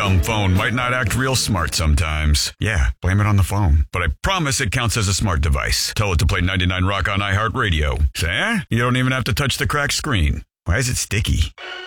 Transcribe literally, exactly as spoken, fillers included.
dumb phone might not act real smart sometimes. Yeah, blame it on the phone. But I promise it counts as a smart device. Tell it to play ninety-nine Rock on iHeartRadio. Say, eh? You don't even have to touch the cracked screen. Why is it sticky?